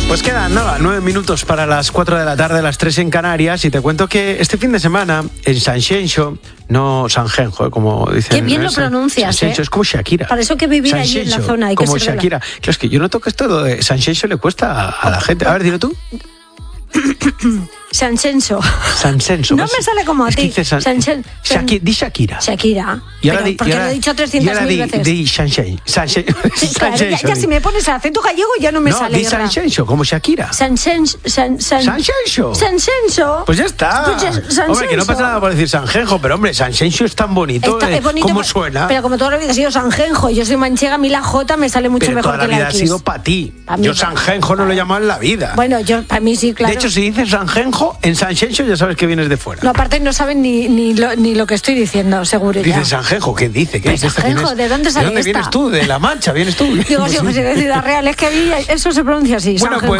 Pues quedan, 9 minutos para las 4 de la tarde, las 3 en Canarias, y te cuento que este fin de semana en Sanxenxo, no Sanjenjo, como dicen. Qué bien lo pronuncias, Sanxenxo es como Shakira. Para eso que vivir allí en la zona. Como que Shakira. Claro, es que yo noto que esto de Sanxenxo le cuesta a la gente. A ver, dilo tú. Sanxenxo. Sanxenxo. No me sale como a ti. Di Shakira. Shakira. Porque lo he dicho 300.000 veces. Di Sanxenxo. Ya si me pones acento gallego ya no me sale. No, di Sanxenxo, como Shakira. Sanxenxo. Sanxenxo. Pues ya está. Hombre, que no pasa nada por decir Sanjenjo, pero hombre, Sanxenxo es tan bonito. Es bonito como suena. Pero como toda la vida ha sido Sanjenjo, yo soy manchega, a mí la J me sale mucho mejor que la X. Pero toda la vida ha sido para ti. Yo Sanjenjo no lo he llamado en la vida. Bueno, yo para mí sí, claro. De hecho, si dices Sanjenjo, en Sanxenxo ya sabes que vienes de fuera. No, aparte no saben ni lo que estoy diciendo, seguro. Dices Sanjenjo, ¿qué dice? ¿Qué dice? Sanjenjo, ¿de dónde sale ¿De dónde vienes tú? ¿De La Mancha? ¿Vienes tú? Digo, sí, José, de Ciudad Real, es que ahí eso se pronuncia así. Bueno,